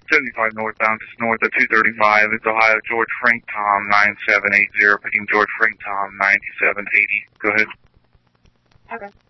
75 northbound, just north of 235. It's Ohio George Frank Tom 9780, picking George Frank Tom 9780. Go ahead. Okay.